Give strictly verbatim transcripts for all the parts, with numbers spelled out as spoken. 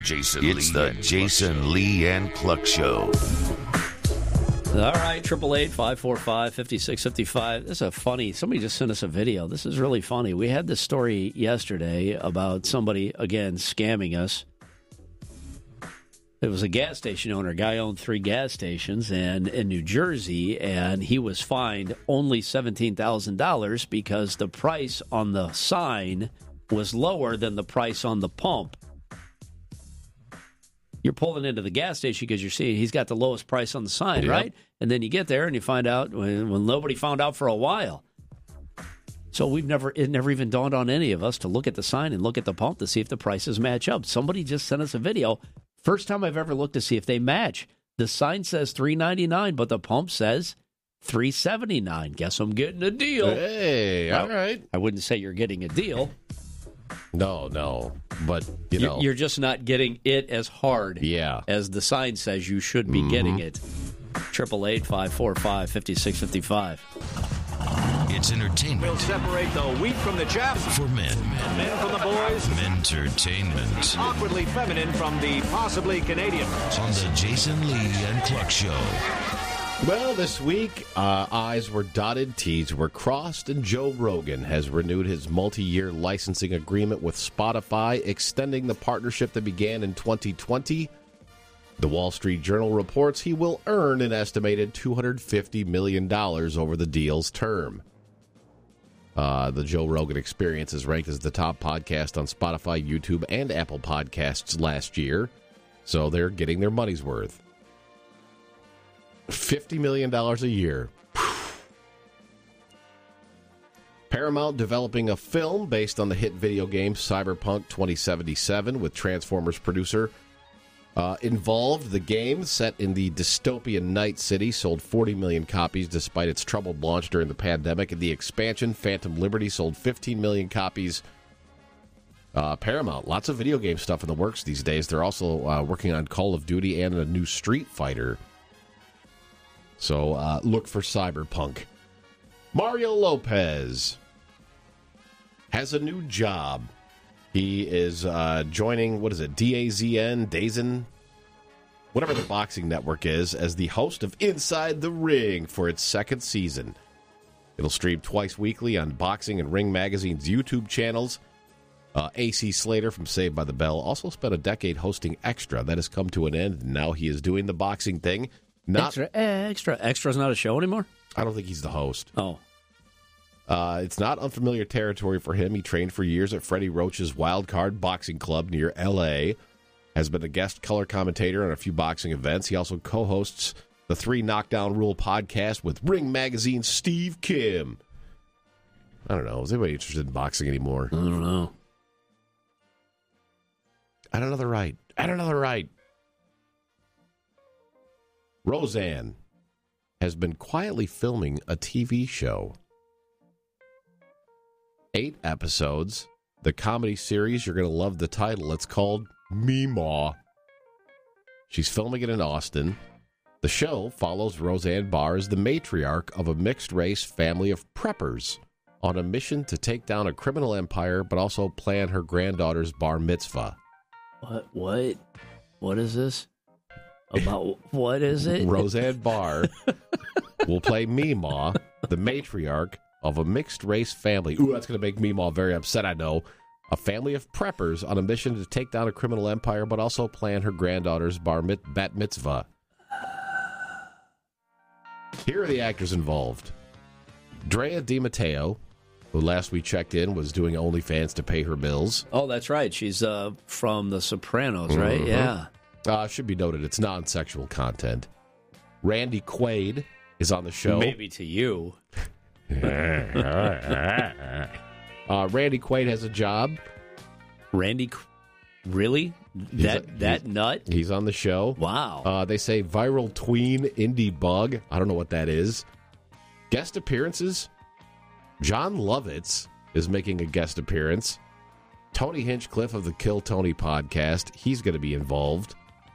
Jason it's Lee the Jason Lee and Cluck Show. All right, eight eight eight, five four five, five six five five. This is a funny, somebody just sent us a video. This is really funny. We had this story yesterday about somebody, again, scamming us. It was a gas station owner. A guy owned three gas stations and in New Jersey, and he was fined only seventeen thousand dollars because the price on the sign was lower than the price on the pump. You're pulling into the gas station because you're seeing he's got the lowest price on the sign, yep. right? And then you get there and you find out when, when nobody found out for a while. So we've never it never even dawned on any of us to look at the sign and look at the pump to see if the prices match up. Somebody just sent us a video. First time I've ever looked to see if they match. The sign says three ninety-nine, but the pump says three seventy-nine. Guess I'm getting a deal. Hey, well, all right. I wouldn't say you're getting a deal. No, no, but, you know. You're just not getting it as hard yeah. as the sign says you should be mm-hmm. getting it. eight eight eight, five four five, five six five five. It's entertainment. We'll separate the wheat from the chaff. For men. Men from the boys. Mentertainment. Awkwardly feminine from the possibly Canadian. On the Jason Lee and Cluck Show. Well, this week, uh, I's were dotted, T's were crossed, and Joe Rogan has renewed his multi-year licensing agreement with Spotify, extending the partnership that began in twenty twenty. The Wall Street Journal reports he will earn an estimated two hundred fifty million dollars over the deal's term. Uh, the Joe Rogan Experience is ranked as the top podcast on Spotify, YouTube, and Apple Podcasts last year, so they're getting their money's worth. fifty million dollars a year. Paramount developing a film based on the hit video game Cyberpunk twenty seventy-seven with Transformers producer uh, involved. The game, set in the dystopian Night City, sold forty million copies despite its troubled launch during the pandemic. And the expansion, Phantom Liberty, sold fifteen million copies. Uh, Paramount, lots of video game stuff in the works these days. They're also uh, working on Call of Duty and a new Street Fighter. So uh, look for Cyberpunk. Mario Lopez has a new job. He is uh, joining, what is it, D A Z N, DAZN, whatever the boxing network is, as the host of Inside the Ring for its second season. It'll stream twice weekly on Boxing and Ring Magazine's YouTube channels. Uh, A C Slater from Saved by the Bell also spent a decade hosting Extra. That has come to an end, and now he is doing the boxing thing. Not, extra, extra. Extra's not a show anymore? I don't think he's the host. Oh. Uh, it's not unfamiliar territory for him. He trained for years at Freddie Roach's Wild Card Boxing Club near L A, has been a guest color commentator on a few boxing events. He also co-hosts the Three Knockdown Rule podcast with Ring Magazine's Steve Kim. I don't know. Is anybody interested in boxing anymore? I don't know. Add another right. Add another right. Roseanne has been quietly filming a T V show. Eight episodes. The comedy series, you're going to love the title. It's called Meemaw. She's filming it in Austin. The show follows Roseanne Barr as the matriarch of a mixed-race family of preppers on a mission to take down a criminal empire, but also plan her granddaughter's bar mitzvah. What? What? What is this? About what is it? Roseanne Barr will play Meemaw, the matriarch of a mixed-race family. Ooh, that's going to make Meemaw very upset, I know. A family of preppers on a mission to take down a criminal empire, but also plan her granddaughter's bar mit- bat mitzvah. Here are the actors involved. Drea DiMatteo, who last we checked in was doing OnlyFans to pay her bills. Oh, that's right. She's uh, from The Sopranos, right? Mm-hmm. Yeah. Uh, should be noted, it's non-sexual content. Randy Quaid is on the show. Maybe to you. uh, Randy Quaid has a job. Randy, really? That a, that nut? He's on the show. Wow. Uh, they say viral tween indie bug. I don't know what that is. Guest appearances. John Lovitz is making a guest appearance. Tony Hinchcliffe of the Kill Tony podcast. He's going to be involved.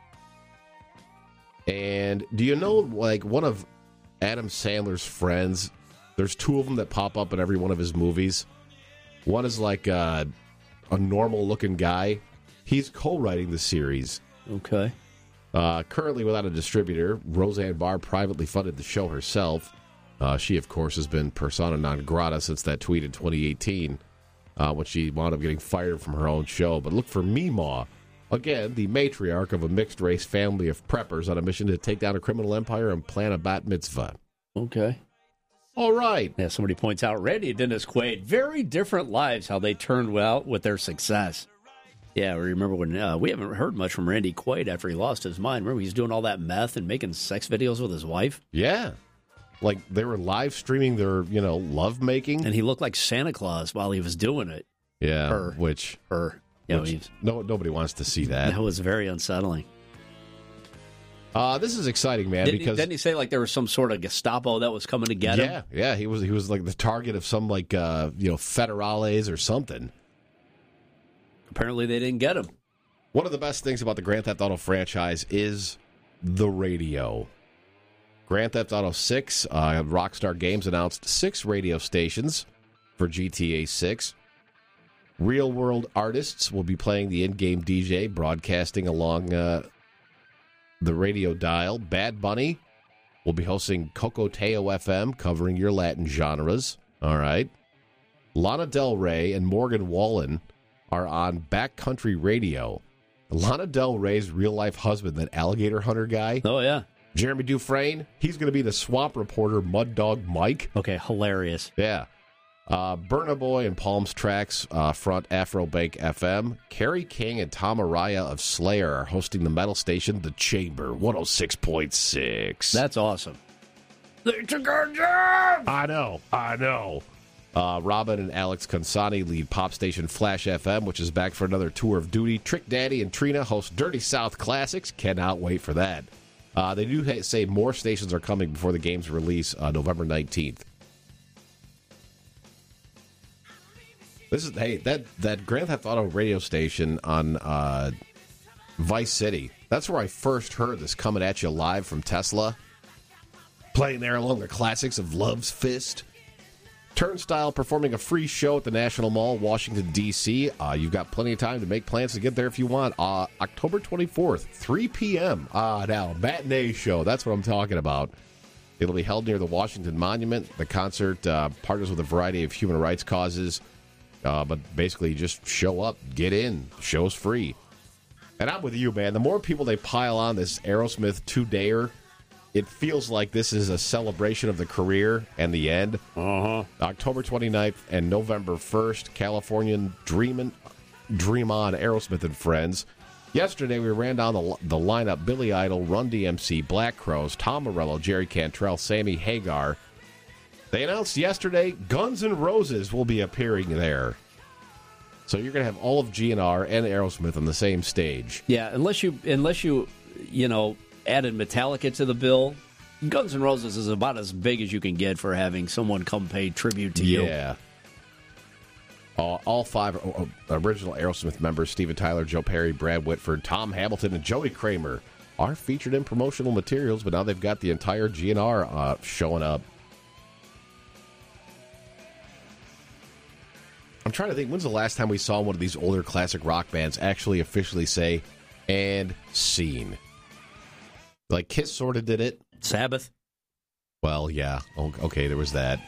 And do you know, like, one of Adam Sandler's friends, there's two of them that pop up in every one of his movies. One is like a, a normal-looking guy, He's co-writing the series. Okay. Uh, currently without a distributor, Roseanne Barr privately funded the show herself. Uh, she, of course, has been persona non grata since that tweet in twenty eighteen uh, when she wound up getting fired from her own show. But look for Meemaw, again, the matriarch of a mixed-race family of preppers on a mission to take down a criminal empire and plan a bat mitzvah. Okay. All right. Yeah, somebody points out Randy and Dennis Quaid, very different lives, how they turned out with their success. Yeah, we remember when uh, we haven't heard much from Randy Quaid after he lost his mind. Remember, he's doing all that meth and making sex videos with his wife? Yeah. Like, they were live streaming their, you know, love making. And he looked like Santa Claus while he was doing it. Yeah, Her. which, Her. You which know, he's, no, nobody wants to see that. that was very unsettling. Uh, this is exciting, man, Didn't, because... he, didn't he say, like, there was some sort of Gestapo that was coming to get him? Yeah, yeah, he was, he was like the target of some, like, uh, you know, federales or something. Apparently they didn't get him. One of the best things about the Grand Theft Auto franchise is the radio. Grand Theft Auto six, uh, Rockstar Games announced six radio stations for G T A six. Real-world artists will be playing the in-game D J, broadcasting along uh, the radio dial. Bad Bunny will be hosting Cocoteo F M, covering your Latin genres. All right. Lana Del Rey and Morgan Wallen are on Backcountry Radio. Lana Del Rey's real-life husband, that alligator hunter guy, Oh, yeah. Jeremy Dufresne, he's going to be the swamp reporter, Mud Dog Mike. Okay, hilarious. Yeah. Uh, Burna Boy and Palms Tracks uh, front Afrobank F M. Kerry King and Tom Araya of Slayer are hosting the metal station, The Chamber, one oh six point six. That's awesome. They took our job! I know, I know. Uh, Robin and Alex Consani lead pop station Flash F M, which is back for another tour of duty. Trick Daddy and Trina host Dirty South Classics. Cannot wait for that. Uh, they do ha- say more stations are coming before the game's release uh, November nineteenth. This is hey that that Grand Theft Auto radio station on uh, Vice City. That's where I first heard this coming at you live from Tesla. Playing there along the classics of Love's Fist. Turnstile performing a free show at the National Mall, Washington, D C Uh, you've got plenty of time to make plans to get there if you want. Uh, October twenty-fourth, three p.m. Ah, uh, now, matinee show. That's what I'm talking about. It'll be held near the Washington Monument. The concert uh, partners with a variety of human rights causes. Uh, but basically, just show up, get in. Show's free. And I'm with you, man. The more people they pile on this Aerosmith two-dayer, it feels like this is a celebration of the career and the end. Uh-huh. October twenty-ninth and November first, Californian Dreamin', Dream On, Aerosmith and Friends. Yesterday, we ran down the, the lineup: Billy Idol, Run D M C, Black Crowes, Tom Morello, Jerry Cantrell, Sammy Hagar. They announced yesterday Guns N' Roses will be appearing there. So you're going to have all of G N R and Aerosmith on the same stage. Yeah, unless you, unless you, you know, added Metallica to the bill, Guns N' Roses is about as big as you can get for having someone come pay tribute to you. Yeah. Uh, all five original Aerosmith members, Steven Tyler, Joe Perry, Brad Whitford, Tom Hamilton, and Joey Kramer, are featured in promotional materials, but now they've got the entire G N R uh, showing up. I'm trying to think, when's the last time we saw one of these older classic rock bands actually officially say, and scene? Like, Kiss sort of did it. Sabbath. Well, yeah. Okay, there was that.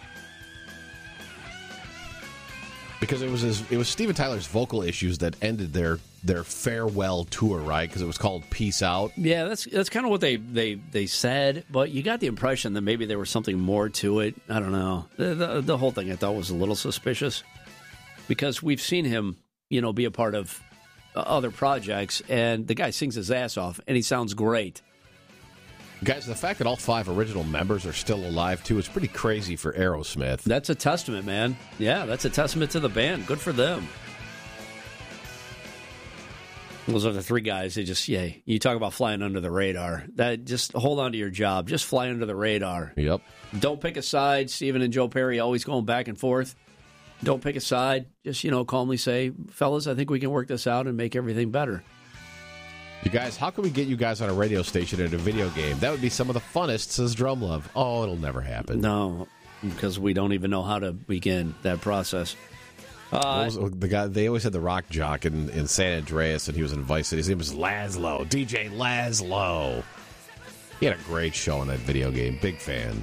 Because it was his, it was Steven Tyler's vocal issues that ended their their farewell tour, right? Because it was called Peace Out. Yeah, that's that's kind of what they, they, they said, but you got the impression that maybe there was something more to it. I don't know. The, the, the whole thing I thought was a little suspicious because we've seen him, you know, be a part of other projects, and the guy sings his ass off, and he sounds great. Guys, the fact that all five original members are still alive, too, is pretty crazy for Aerosmith. That's a testament, man. Yeah, that's a testament to the band. Good for them. Those are the three guys that just, yeah, you talk about flying under the radar. That just hold on to your job. Just fly under the radar. Yep. Don't pick a side. Steven and Joe Perry always going back and forth. Don't pick a side. Just, you know, calmly say, fellas, I think we can work this out and make everything better. You guys, how can we get you guys on a radio station and a video game? That would be some of the funnest, says Drumlove. Oh, it'll never happen. No, because we don't even know how to begin that process. What was the guy? They always had the rock jock in, in San Andreas, and he was in Vice City. His name was Laszlo, D J Laszlo. He had a great show in that video game. Big fan.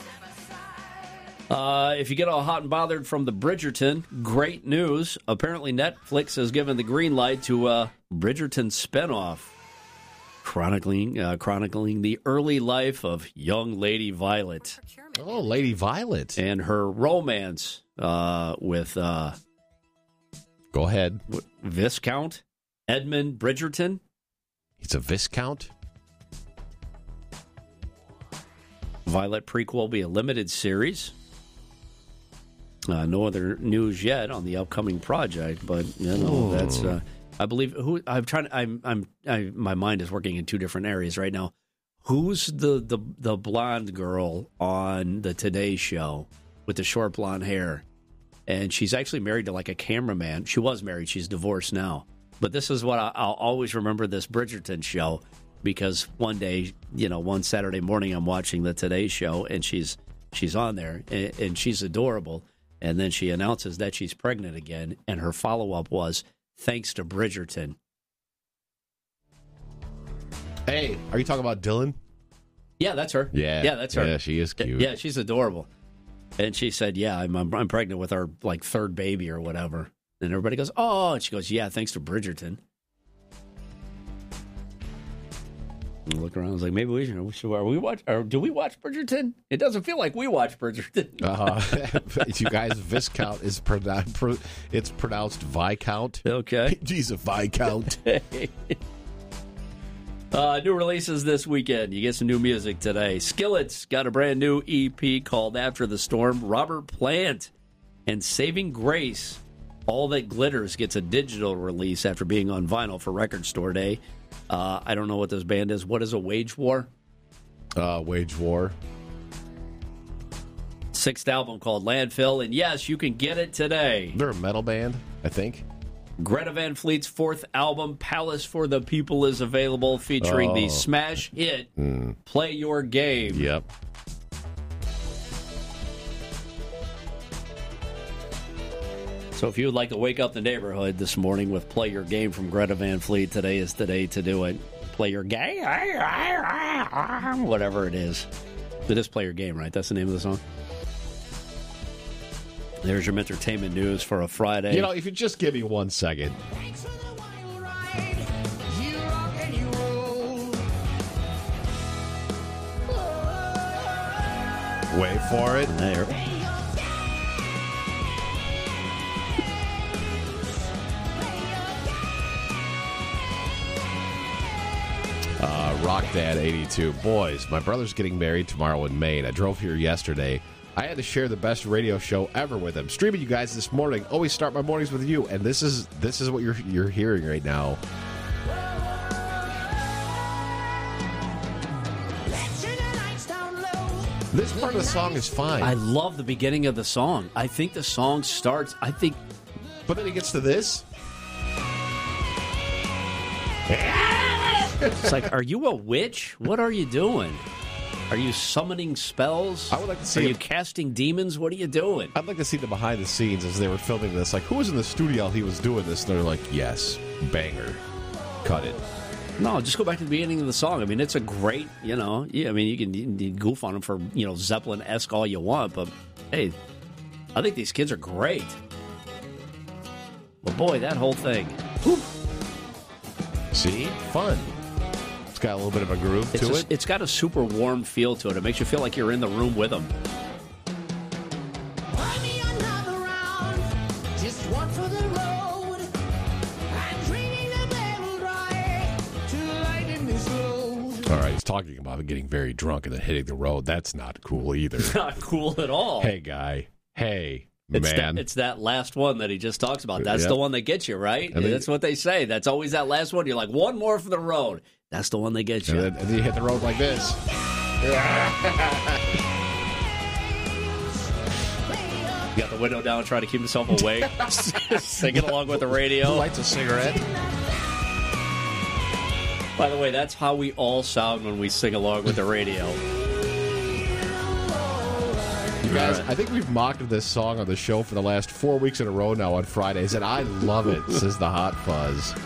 Uh, if you get all hot and bothered from the Bridgerton, great news. Apparently Netflix has given the green light to a Bridgerton spinoff, chronicling uh, chronicling the early life of young Lady Violet. Oh, Lady Violet. And her romance uh, with... Uh, Go ahead. Viscount Edmund Bridgerton. He's a Viscount? Violet prequel will be a limited series. Uh, no other news yet on the upcoming project, but you know Ooh. that's. Uh, I believe who I'm trying. I'm. I'm. I, my mind is working in two different areas right now. Who's the the the blonde girl on the Today Show with the short blonde hair? And she's actually married to like a cameraman. She was married. She's divorced now. But this is what I, I'll always remember this Bridgerton show, because one day, you know, one Saturday morning, I'm watching the Today Show, and she's she's on there, and, and she's adorable. And then she announces that she's pregnant again, and her follow-up was, thanks to Bridgerton. Hey, are you talking about Dylan? Yeah, that's her. Yeah. Yeah, that's her. Yeah, she is cute. Yeah, she's adorable. And she said, yeah, I'm, I'm I'm pregnant with our, like, third baby or whatever. And everybody goes, oh, and she goes, yeah, thanks to Bridgerton. And I look around, I was like, maybe we should, we should are we watch, or do we watch Bridgerton? It doesn't feel like we watch Bridgerton. uh, you guys, Viscount is pronounced, it's pronounced Viscount. Okay. He's a Viscount. Uh, new releases this weekend. You get some new music today. Skillet's got a brand new E P called After the Storm. Robert Plant and Saving Grace, All That Glitters, gets a digital release after being on vinyl for Record Store Day. Uh, I don't know what this band is. What is a Wage War? Uh, Wage War. Sixth album called Landfill. And yes, you can get it today. They're a metal band, I think. Greta Van Fleet's fourth album, Palace for the People, is available, featuring oh. the smash hit, mm. Play Your Game. Yep. So if you would like to wake up the neighborhood this morning with Play Your Game from Greta Van Fleet, today is the day to do it. Play Your Game, whatever it is. It is Play Your Game, right? That's the name of the song? There's your entertainment news for a Friday. You know, if you just give me one second. Wait for it. There. Uh, Rock Dad eighty-two. Boys, my brother's getting married tomorrow in Maine. I drove here yesterday. I had to share the best radio show ever with him. Streaming you guys this morning. Always start my mornings with you, and this is this is what you're you're hearing right now. This part of the song is fine. I love the beginning of the song. I think the song starts. I think, but then he gets to this. It's like, are you a witch? What are you doing? Are you summoning spells? I would like to see. Are him. you casting demons? What are you doing? I'd like to see the behind the scenes as they were filming this. Like, who was in the studio while he was doing this? And they're like, yes, banger. Cut it. No, just go back to the beginning of the song. I mean, it's a great, you know, yeah, I mean, you can, you can goof on them for, you know, Zeppelin-esque all you want, but, hey, I think these kids are great. But, boy, that whole thing. Whew. See? Fun. It's got a little bit of a groove it's to a, it. It's got a super warm feel to it. It makes you feel like you're in the room with them. All right, he's talking about getting very drunk and then hitting the road. That's not cool either. Not cool at all. Hey, guy. Hey, it's man. That, it's that last one that he just talks about. That's yep. the one that gets you, right? And That's then, what they say. That's always that last one. You're like, one more for the road. That's the one that gets you. And then, and then you hit the road like this. You got the window down, trying to keep himself awake. Singing along with the radio. Who lights a cigarette? By the way, that's how we all sound when we sing along with the radio. guys, right. I think we've mocked this song on the show for the last four weeks in a row now on Fridays, and I love it, says the Hot Fuzz.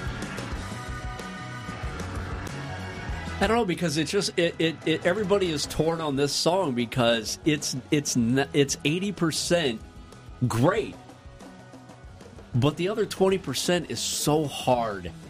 I don't know, because it's just it, it, it everybody is torn on this song because it's it's n- it's eighty percent great, but the other twenty percent is so hard